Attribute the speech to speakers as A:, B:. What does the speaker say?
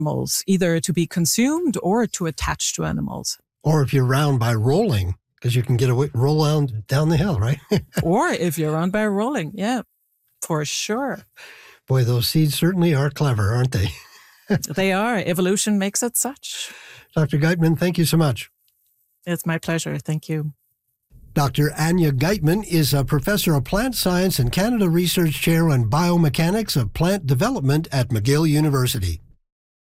A: animals, either to be consumed or to attach to animals.
B: Or if you're round by rolling, because you can get a roll down the hill, right?
A: Or if you're around by rolling, yeah, for sure.
B: Boy, those seeds certainly are clever, aren't they?
A: They are. Evolution makes it such.
B: Dr. Geitman, thank you so much.
A: It's my pleasure. Thank you.
B: Dr. Anya Geitman is a professor of plant science and Canada Research Chair in biomechanics of plant development at McGill University.